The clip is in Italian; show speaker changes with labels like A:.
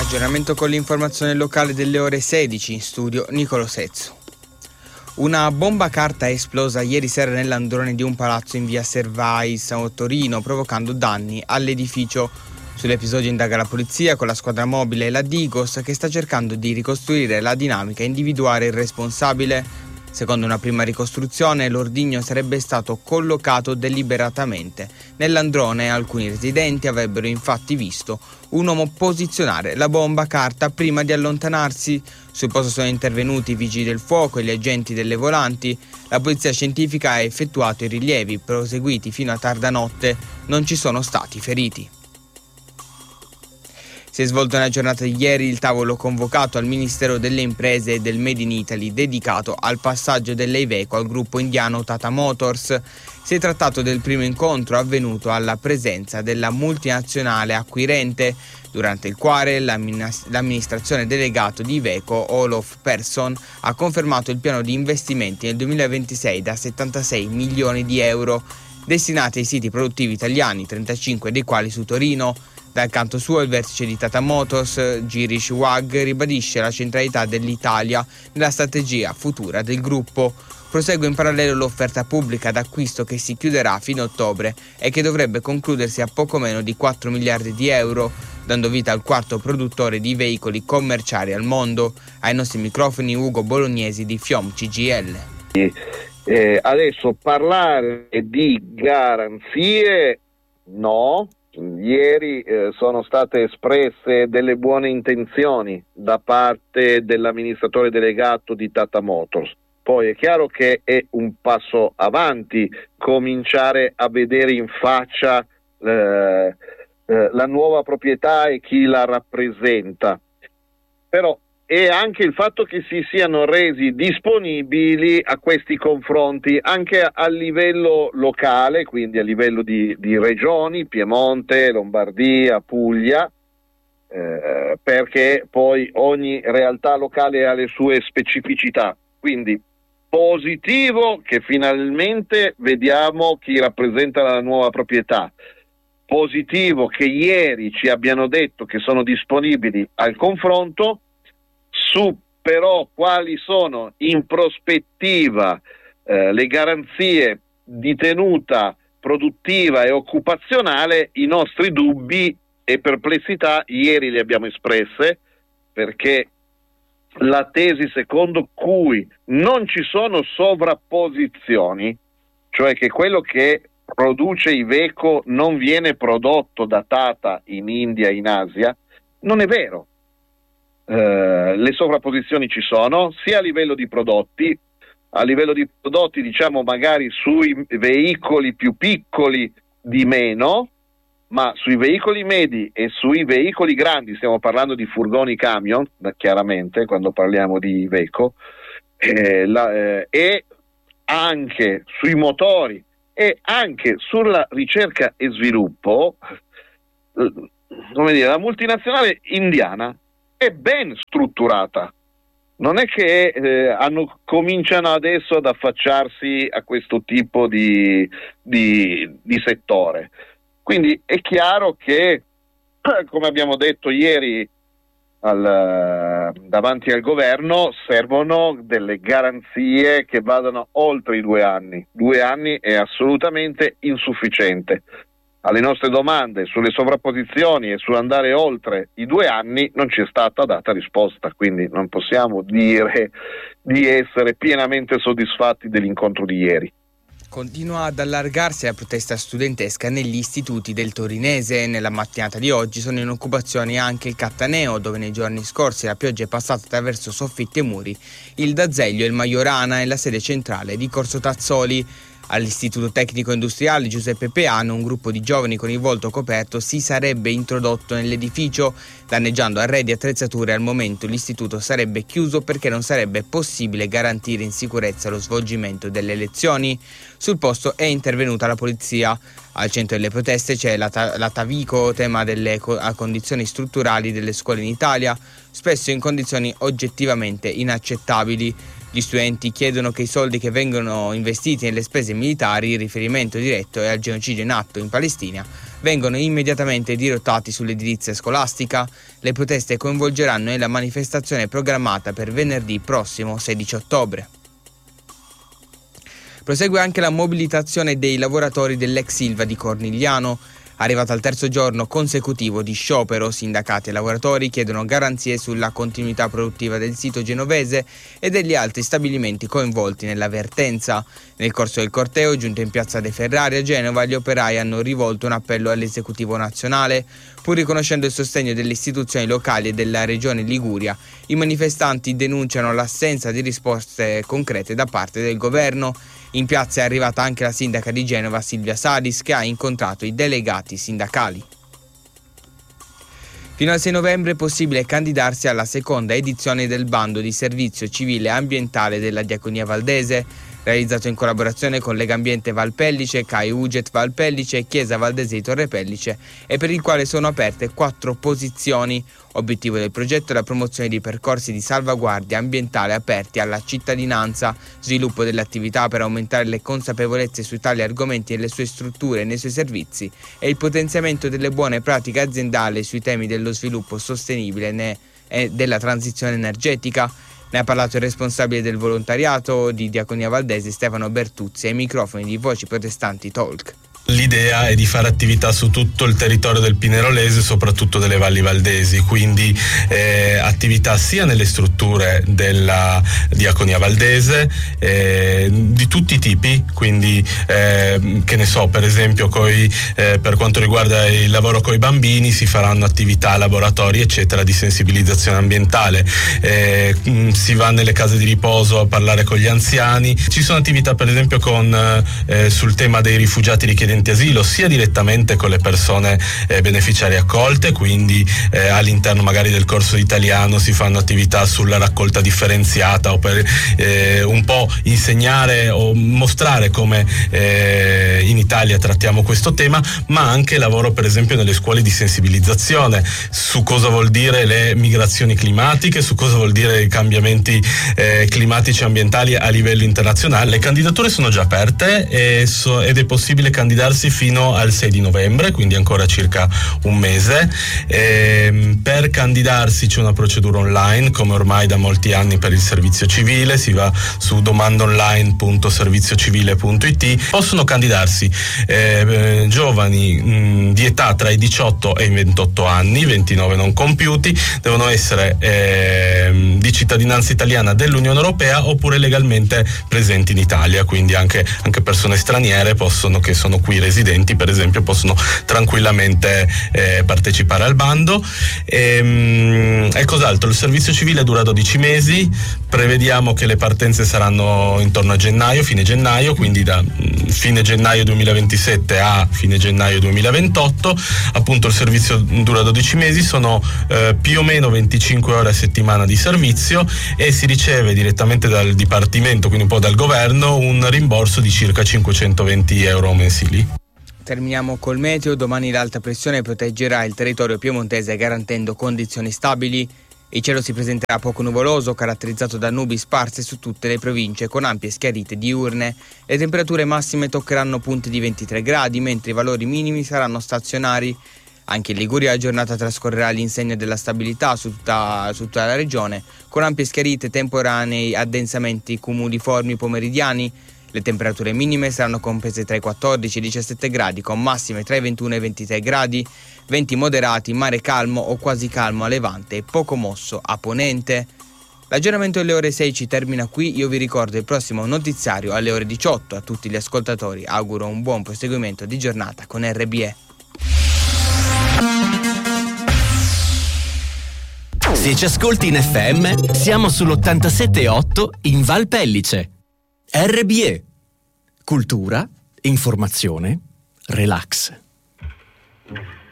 A: Aggiornamento con l'informazione locale delle ore 16, in studio Nicolo Sezzo. Una bomba carta è esplosa ieri sera nell'androne di un palazzo in via Servais a Torino, provocando danni all'edificio. Sull'episodio indaga la polizia con la squadra mobile e la Digos, che sta cercando di ricostruire la dinamica e individuare il responsabile. Secondo una prima ricostruzione, l'ordigno sarebbe stato collocato deliberatamente. Nell'androne alcuni residenti avrebbero infatti visto un uomo posizionare la bomba carta prima di allontanarsi. Sul posto sono intervenuti i vigili del fuoco e gli agenti delle volanti. La polizia scientifica ha effettuato i rilievi proseguiti fino a tarda notte. Non ci sono stati feriti. Si è svolto nella giornata di ieri il tavolo convocato al Ministero delle Imprese e del Made in Italy dedicato al passaggio delle Iveco al gruppo indiano Tata Motors. Si è trattato del primo incontro avvenuto alla presenza della multinazionale acquirente, durante il quale l'amministrazione delegato di Iveco, Olof Persson, ha confermato il piano di investimenti nel 2026 da 76 milioni di euro, destinati ai siti produttivi italiani, 35 dei quali su Torino. Dal canto suo, il vertice di Tata Motors, Girish Wagh, ribadisce la centralità dell'Italia nella strategia futura del gruppo. Prosegue in parallelo l'offerta pubblica d'acquisto che si chiuderà a fine ottobre e che dovrebbe concludersi a poco meno di 4 miliardi di euro, dando vita al quarto produttore di veicoli commerciali al mondo. Ai nostri microfoni Ugo Bolognesi di FIOM CGIL.
B: Adesso parlare di garanzie no. Ieri sono state espresse delle buone intenzioni da parte dell'amministratore delegato di Tata Motors. Poi è chiaro che è un passo avanti cominciare a vedere in faccia la nuova proprietà e chi la rappresenta. Però è anche il fatto che si siano resi disponibili a questi confronti anche a livello locale, quindi a livello di regioni, Piemonte, Lombardia, Puglia, perché poi ogni realtà locale ha le sue specificità. Quindi positivo che finalmente vediamo chi rappresenta la nuova proprietà. Positivo che ieri ci abbiano detto che sono disponibili al confronto. Su però quali sono in prospettiva le garanzie di tenuta produttiva e occupazionale, i nostri dubbi e perplessità ieri li abbiamo espresse, perché la tesi secondo cui non ci sono sovrapposizioni, cioè che quello che produce Iveco non viene prodotto da Tata in India e in Asia, non è vero. Le sovrapposizioni ci sono sia a livello di prodotti, diciamo magari sui veicoli più piccoli di meno, ma sui veicoli medi e sui veicoli grandi, stiamo parlando di furgoni camion, chiaramente quando parliamo di Iveco, e anche sui motori e anche sulla ricerca e sviluppo, come dire, la multinazionale indiana è ben strutturata, non è che cominciano adesso ad affacciarsi a questo tipo di settore. Quindi è chiaro che, come abbiamo detto ieri davanti al governo, servono delle garanzie che vadano oltre i 2 anni. 2 anni è assolutamente insufficiente. Alle nostre domande sulle sovrapposizioni e sull'andare oltre i 2 anni non ci è stata data risposta, quindi non possiamo dire di essere pienamente soddisfatti dell'incontro di ieri.
A: Continua ad allargarsi la protesta studentesca negli istituti del Torinese. Nella mattinata di oggi sono in occupazione anche il Cattaneo, dove nei giorni scorsi la pioggia è passata attraverso soffitti e muri, il D'Azeglio e il Majorana e la sede centrale di Corso Tazzoli. All'Istituto Tecnico Industriale Giuseppe Peano un gruppo di giovani con il volto coperto si sarebbe introdotto nell'edificio, danneggiando arredi e attrezzature. Al momento l'istituto sarebbe chiuso perché non sarebbe possibile garantire in sicurezza lo svolgimento delle lezioni. Sul posto è intervenuta la polizia. Al centro delle proteste c'è la Tavico, tema delle condizioni strutturali delle scuole in Italia, spesso in condizioni oggettivamente inaccettabili. Gli studenti chiedono che i soldi che vengono investiti nelle spese militari, il riferimento diretto è al genocidio in atto in Palestina, vengono immediatamente dirottati sull'edilizia scolastica. Le proteste coinvolgeranno la manifestazione programmata per venerdì prossimo 16 ottobre. Prosegue anche la mobilitazione dei lavoratori dell'ex Ilva di Cornigliano. Arrivata al terzo giorno consecutivo di sciopero, sindacati e lavoratori chiedono garanzie sulla continuità produttiva del sito genovese e degli altri stabilimenti coinvolti nella vertenza. Nel corso del corteo, giunto in piazza dei Ferrari a Genova, gli operai hanno rivolto un appello all'esecutivo nazionale. Pur riconoscendo il sostegno delle istituzioni locali e della regione Liguria, i manifestanti denunciano l'assenza di risposte concrete da parte del governo. In piazza è arrivata anche la sindaca di Genova, Silvia Sadis, che ha incontrato i delegati sindacali. Fino al 6 novembre è possibile candidarsi alla seconda edizione del bando di servizio civile ambientale della Diaconia Valdese, realizzato in collaborazione con Legambiente Valpellice, CAI Uget Valpellice e Chiesa Valdese di Torre Pellice, e per il quale sono aperte 4 posizioni. Obiettivo del progetto è la promozione di percorsi di salvaguardia ambientale aperti alla cittadinanza, sviluppo delle attività per aumentare le consapevolezze su tali argomenti nelle sue strutture e nei suoi servizi e il potenziamento delle buone pratiche aziendali sui temi dello sviluppo sostenibile e della transizione energetica. Ne ha parlato il responsabile del volontariato di Diaconia Valdese, Stefano Bertuzzi, ai microfoni di Voci Protestanti Talk.
C: L'idea è di fare attività su tutto il territorio del Pinerolese, soprattutto delle valli valdesi, quindi attività sia nelle strutture della Diaconia Valdese di tutti i tipi, quindi che ne so, per esempio per quanto riguarda il lavoro coi bambini si faranno attività, laboratori eccetera di sensibilizzazione ambientale, si va nelle case di riposo a parlare con gli anziani, ci sono attività per esempio sul tema dei rifugiati richiedenti asilo, sia direttamente con le persone beneficiarie accolte, quindi all'interno magari del corso di italiano si fanno attività sulla raccolta differenziata o per un po' insegnare o mostrare come in Italia trattiamo questo tema, ma anche lavoro per esempio nelle scuole di sensibilizzazione su cosa vuol dire le migrazioni climatiche, su cosa vuol dire i cambiamenti climatici e ambientali a livello internazionale. Le candidature sono già aperte ed è possibile candidarsi fino al 6 di novembre, quindi ancora circa un mese. Per candidarsi c'è una procedura online, come ormai da molti anni per il servizio civile, si va su domandaonline.serviziocivile.it. Possono candidarsi giovani di età tra i 18 e i 28 anni, 29 non compiuti, devono essere di cittadinanza italiana dell'Unione Europea oppure legalmente presenti in Italia, quindi anche persone straniere che sono qui residenti per esempio possono tranquillamente partecipare al bando. E cos'altro? Il servizio civile dura 12 mesi, prevediamo che le partenze saranno intorno a fine gennaio, quindi da fine gennaio 2027 a fine gennaio 2028. Appunto il servizio dura 12 mesi, sono più o meno 25 ore a settimana di servizio e si riceve direttamente dal Dipartimento, quindi un po' dal governo, un rimborso di circa 520 euro mensili.
A: Terminiamo col meteo. Domani l'alta pressione proteggerà il territorio piemontese garantendo condizioni stabili. Il cielo si presenterà poco nuvoloso, caratterizzato da nubi sparse su tutte le province con ampie schiarite diurne. Le temperature massime toccheranno punte di 23 gradi, mentre i valori minimi saranno stazionari. Anche in Liguria la giornata trascorrerà all'insegna della stabilità su tutta la regione, con ampie schiarite temporanei, addensamenti cumuliformi pomeridiani. Le temperature minime saranno comprese tra i 14 e i 17 gradi, con massime tra i 21 e i 23 gradi, venti moderati, mare calmo o quasi calmo a levante e poco mosso a ponente. L'aggiornamento delle ore 6 ci termina qui, io vi ricordo il prossimo notiziario alle ore 18. A tutti gli ascoltatori auguro un buon proseguimento di giornata con RBE.
D: Se ci ascolti in FM, siamo sull'87.8 in Valpellice. RBE. Cultura, informazione, relax.